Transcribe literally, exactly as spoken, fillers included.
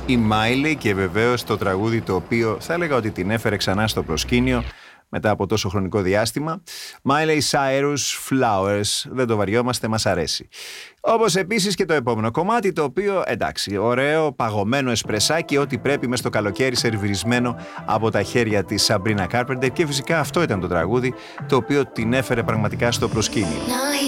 η Miley και βεβαίως το τραγούδι το οποίο θα έλεγα ότι την έφερε ξανά στο προσκήνιο μετά από τόσο χρονικό διάστημα. Miley Cyrus Flowers, δεν το βαριόμαστε, μας αρέσει. Όπως επίσης και το επόμενο κομμάτι, το οποίο εντάξει, ωραίο παγωμένο εσπρεσάκι, ό,τι πρέπει μες στο καλοκαίρι, σερβιρισμένο από τα χέρια της Sabrina Carpenter, και φυσικά αυτό ήταν το τραγούδι το οποίο την έφερε πραγματικά στο προσκήνιο.